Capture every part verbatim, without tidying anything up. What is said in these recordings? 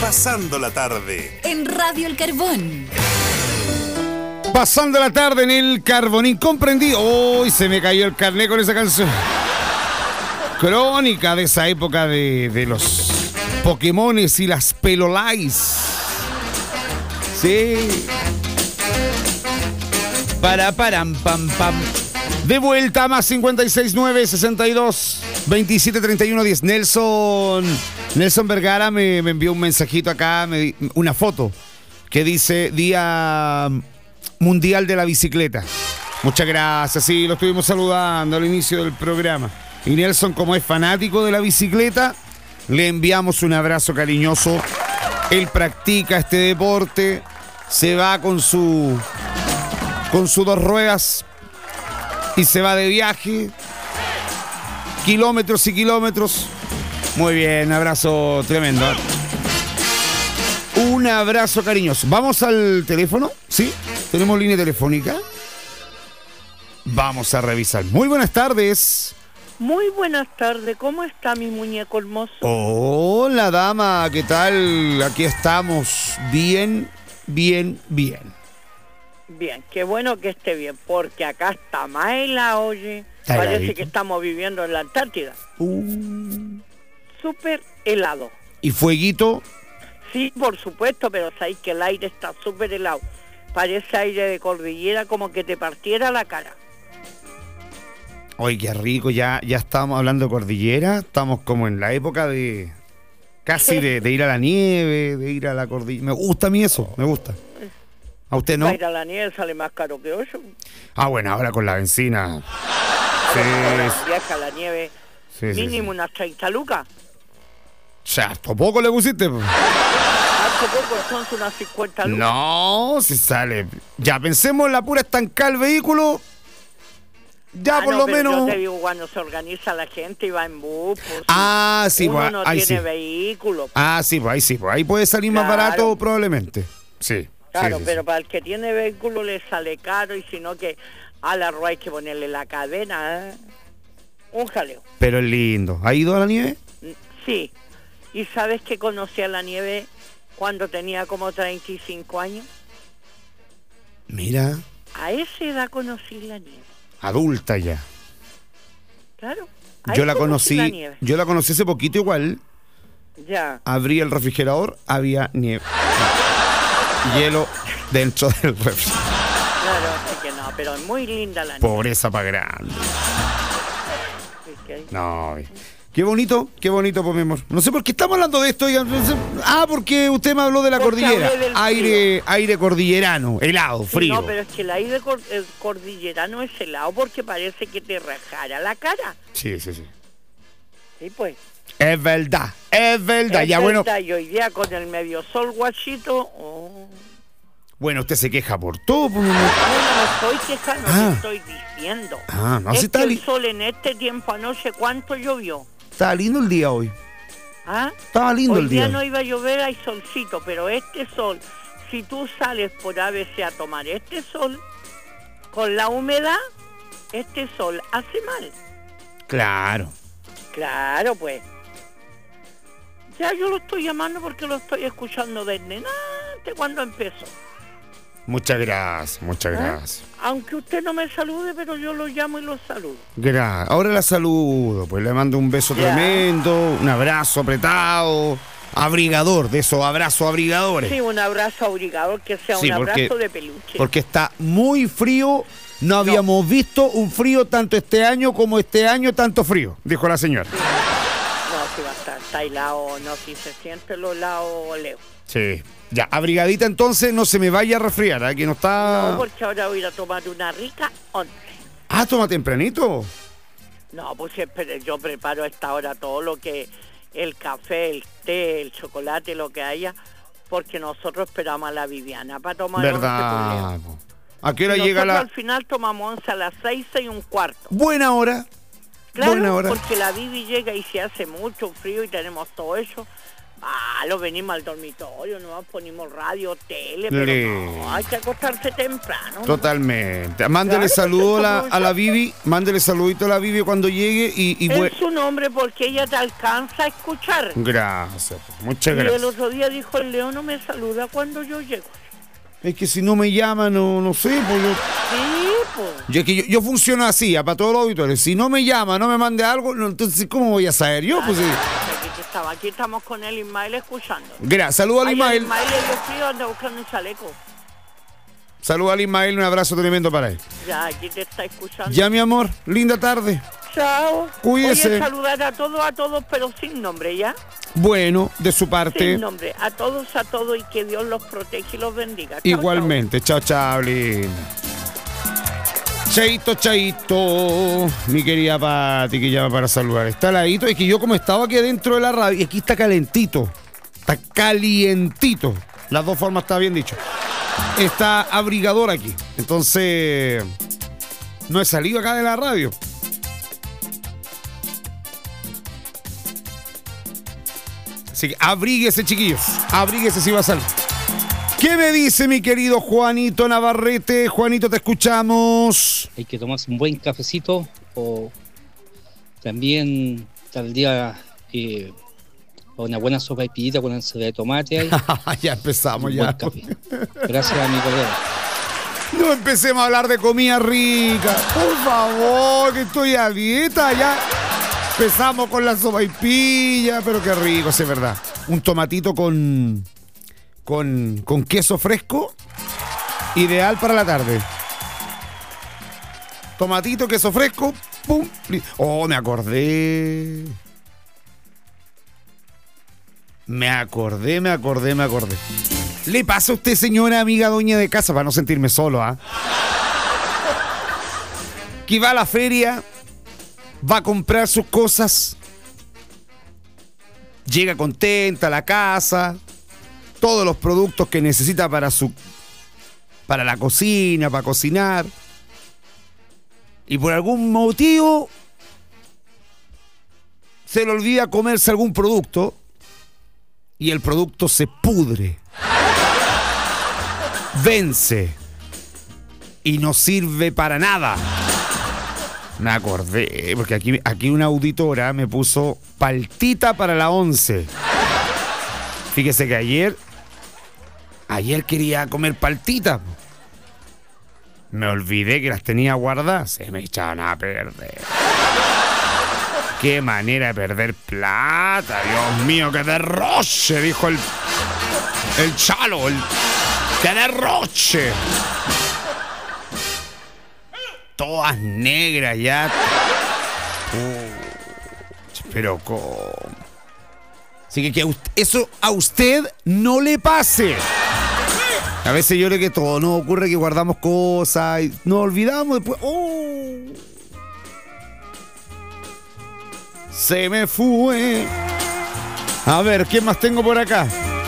Pasando la tarde en Radio El Carbón. Pasando la tarde en El Carbón. Incomprendí. ¡Uy! Se me cayó el carnet con esa canción. Crónica de esa época de, de los Pokémones y las Pelolais. Sí. Para, param, pam, pam. De vuelta, más cincuenta y seis nueve sesenta y dos veintisiete treinta y uno diez. Nelson, Nelson Vergara me, me envió un mensajito acá, me, una foto, que dice Día Mundial de la Bicicleta. Muchas gracias, sí, lo estuvimos saludando al inicio del programa. Y Nelson, como es fanático de la bicicleta, le enviamos un abrazo cariñoso. Él practica este deporte, se va con su con sus dos ruedas y se va de viaje, kilómetros y kilómetros. Muy bien, abrazo tremendo. Un abrazo cariñoso. ¿Vamos al teléfono? ¿Sí? ¿Tenemos línea telefónica? Vamos a revisar. Muy buenas tardes. Muy buenas tardes, ¿cómo está mi muñeco hermoso? Hola dama, ¿qué tal? Aquí estamos, bien, bien, bien. Bien, qué bueno que esté bien, porque acá está más helado, oye. Está Parece heladito. que estamos viviendo en la Antártida. Uh. Súper helado. ¿Y fueguito? Sí, por supuesto, pero sabéis que el aire está súper helado. Parece aire de cordillera, como que te partiera la cara. Oye, qué rico, ya, ya estamos hablando de cordillera, estamos como en la época de casi de, de ir a la nieve, de ir a la cordillera. Me gusta a mí eso, me gusta. ¿A usted no? Para ir a la nieve sale más caro que ocho. Ah, bueno, ahora con la benzina. Sí, Ahora viaja a la nieve sí, sí, mínimo sí. unas treinta lucas. Ya, ¿hasta poco le pusiste? Hace poco son unas cincuenta lucas. No, si sale. Ya, pensemos en la pura estancada el vehículo. Ya, Ah, por no, lo pero menos. yo te digo, cuando se organiza la gente y va en bus, pues, Ah, sí, uno pues, no ahí tiene sí. vehículo. Ah, sí, pues ahí sí, pues ahí puede salir más Claro. barato probablemente. Sí. Claro, sí, sí, pero sí. para el que tiene vehículo le sale caro, y si no que a la rueda hay que ponerle la cadena, ¿eh? Un jaleo. Pero es lindo. ¿Ha ido a la nieve? Sí, y ¿sabes que conocí a la nieve cuando tenía como treinta y cinco años? Mira, A esa edad conocí la nieve, adulta ya. claro. Ahí Yo la la conocí, nieve. yo la conocí hace poquito igual. Ya. Abrí el refrigerador, había nieve. Hielo dentro del refri. Claro, así que no, pero es muy linda la nieve. Pobreza para grande. ¿Viste? No, qué bonito, qué bonito, pues, mi amor. No sé por qué estamos hablando de esto. Oigan. Ah, porque usted me habló de la Porque cordillera. hablé del Aire, aire cordillerano, helado, Sí, frío. no, pero es que el aire cor el cordillerano es helado porque parece que te rajara la cara. Sí, sí, sí. Sí, pues. Es verdad, es verdad. Es ya, bueno. verdad, y hoy día con el medio sol guachito, oh. Bueno, usted se queja por todo, pues, mi amor. No, no me estoy quejando, Ah. te estoy diciendo. Ah, no, es si está, que li- el sol en este tiempo anoche, ¿cuánto llovió? estaba lindo el día hoy. ¿Ah? Estaba lindo Hoy el día. día no iba a llover, hay solcito, pero este sol, si tú sales por A B C a tomar este sol, con la humedad, este sol hace mal. Claro. Claro, pues. Ya yo lo estoy llamando porque lo estoy escuchando desde antes cuando empezó. Muchas gracias, muchas ¿Eh? gracias. Aunque usted no me salude, pero yo lo llamo y lo saludo. Gracias. Ahora la saludo, pues le mando un beso Ya. tremendo, un abrazo apretado, abrigador, de esos abrazos abrigadores. Sí, un abrazo abrigador, que sea Sí, un porque- abrazo de peluche. Porque está muy frío. No habíamos visto un frío tanto este año como este año tanto frío, dijo la señora. No, si va a estar, está helado, no, si se siente lo helado, leo. Sí. Ya, abrigadita entonces, no se me vaya a resfriar, ¿eh? Que no está... No, porque ahora voy a ir a tomar una rica once. Ah, toma tempranito. No, pues espere, yo preparo a esta hora todo lo que, el café, el té, el chocolate, lo que haya, porque nosotros esperamos a la Viviana para tomar Verdad. once. ¿A qué hora Nosotros llega la...? al final tomamos once a las seis y un cuarto. Buena hora. Claro, Buena hora. porque la Vivi llega y se hace mucho frío y tenemos todo eso. Ah, malo, venimos al dormitorio, nos ponemos radio, tele, pero Le- no, hay que acostarse temprano. Totalmente. Mándele Claro, saludo a la, porque a la Vivi, mándele saludito a la Vivi cuando llegue y, y Es bue- su nombre porque ella te alcanza a escuchar. Gracias, muchas Y el gracias. otro día dijo, el Leo no me saluda cuando yo llego. Es que si no me llama, no, no sé, pues yo, Sí, pues. yo, es que yo, yo funciono así, ah, para todos los auditores. Si no me llama, no me mande algo, no, entonces ¿cómo voy a saber yo? Pues sí. Aquí, estaba, aquí estamos con el Ismael escuchando. Gracias, saludo al Ay, el Ismael. Ismael, yo frío, anda buscando un chaleco. Saludo al Ismael, un abrazo tremendo para él. Ya, aquí te está escuchando. Ya, mi amor, linda tarde. Chao. Cuídese. Oye, saludar a todos, a todos, pero sin nombre, ¿ya? Bueno, de su parte, Sin nombre. A todos, a todos, y que Dios los proteja y los bendiga. Chao, igualmente. Chao, chao, linda. Chaito, chaito, mi querida Pati, que llama para saludar. Está ladito, es que yo como estaba aquí dentro de la radio, y aquí está calentito, está calientito. Las dos formas está bien dicho. Está abrigador aquí, entonces no he salido acá de la radio. Así que abríguese, chiquillos, abríguese si va a salir. ¿Qué me dice mi querido Juanito Navarrete? Juanito, te escuchamos. Hay que tomarse un buen cafecito o también tal día eh, una buena sopa y pillita con ensalada de tomate ahí. Ya empezamos, Un ya. buen café. Gracias a mi colega. No empecemos a hablar de comida rica. Por favor, que estoy a dieta ya. Empezamos con la sopaipilla, pero qué rico, sí, es verdad. Un tomatito con, con, con queso fresco, ideal para la tarde. Tomatito, queso fresco, pum. li- Oh, me acordé. Me acordé, me acordé, me acordé. ¿Le pasa a usted, señora amiga dueña de casa, para no sentirme solo, ah? Que va a la feria, va a comprar sus cosas, llega contenta a la casa, todos los productos que necesita para su, para la cocina, para cocinar, y por algún motivo se le olvida comerse algún producto y el producto se pudre, vence y no sirve para nada. Me acordé, porque aquí, aquí una auditora me puso paltita para la once. Fíjese que ayer, ayer quería comer paltita. Me olvidé que las tenía guardadas, se me echaban a perder. Qué manera de perder plata, Dios mío, qué derroche, dijo el, el chalo, el, qué derroche. Todas negras ya. Uh, pero cómo. Así que, que a usted- eso a usted no le pase. A veces yo creo que todo nos ocurre que guardamos cosas y nos olvidamos después. ¡Oh! Se me fue. A ver, ¿qué más tengo por acá?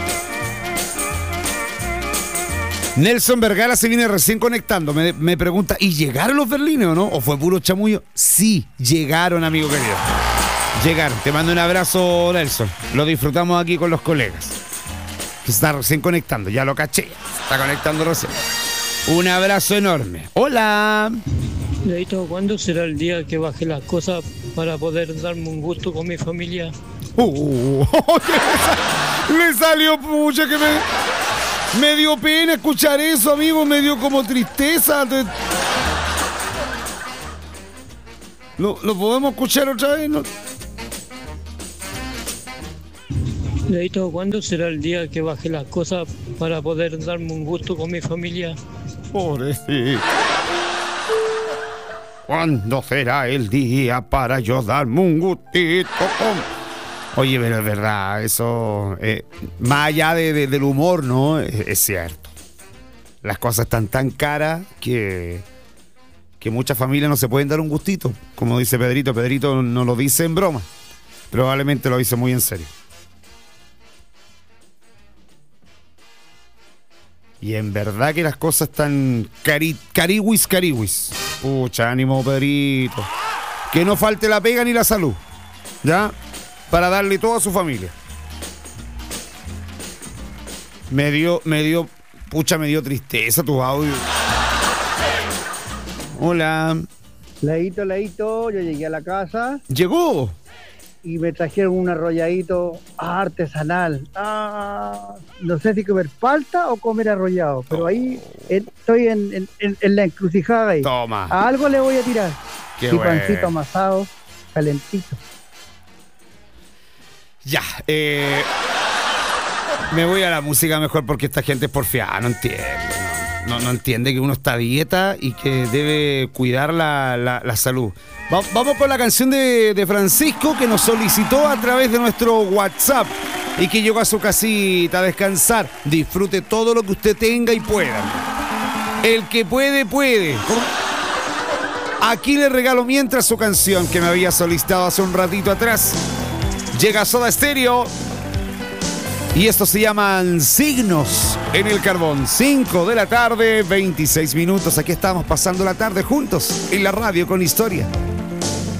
Nelson Vergara se viene recién conectando. Me, me pregunta, ¿y llegaron los berlines o no? ¿O fue puro chamullo? Sí, llegaron, amigo querido. Llegaron. Te mando un abrazo, Nelson. Lo disfrutamos aquí con los colegas. Que está recién conectando, ya lo caché. Se está conectando recién. Un abrazo enorme. Hola. Leito, ¿cuándo será el día que baje las cosas para poder darme un gusto con mi familia? Uh, le salió pucha que me... Me dio pena escuchar eso, amigo. Me dio como tristeza. Te- ¿Lo, lo podemos escuchar otra vez? ¿No? Leito, ¿cuándo será el día que baje las cosas para poder darme un gusto con mi familia? Pobrecito. ¿Cuándo será el día para yo darme un gustito con... Oye, pero es verdad, eso, eh, más allá de, de- del humor, ¿no? Es, es cierto. Las cosas están tan caras que, que muchas familias no se pueden dar un gustito. Como dice Pedrito, Pedrito no lo dice en broma, probablemente lo dice muy en serio. Y en verdad que las cosas están cari, cariwis, cariwis. Pucha, ánimo, Pedrito. Que no falte la pega ni la salud, ¿ya? Para darle todo a su familia. Me dio, me dio, pucha, me dio tristeza tu audio. Hola. Leito, Leito, yo llegué a la casa. ¿Llegó? Y me trajeron un arrolladito artesanal. Ah, no sé si comer palta o comer arrollado, pero oh. ahí estoy en, en, en, en la encrucijada ahí. Toma. A algo le voy a tirar. Qué y bueno. pancito amasado, calentito. Ya, eh, me voy a la música mejor porque esta gente es porfiada, no entiende. No, no, no entiende que uno está a dieta y que debe cuidar la, la, la salud. Va, vamos con la canción de, de Francisco que nos solicitó a través de nuestro WhatsApp y que llegó a su casita a descansar. Disfrute todo lo que usted tenga y pueda. El que puede, puede. Aquí le regalo mientras su canción que me había solicitado hace un ratito atrás. Llega Soda Stereo. Y esto se llaman Signos en el Carbón. cinco de la tarde, veintiséis minutos. Aquí estamos pasando la tarde juntos en la radio con historia.